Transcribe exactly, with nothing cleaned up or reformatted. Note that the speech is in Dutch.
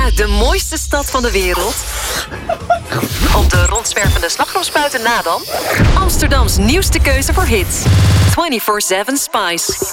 naar de mooiste stad van de wereld? Op de rondzwervende slagroomspuiten na dan? Amsterdams nieuwste keuze voor hits. vierentwintig zeven Spice.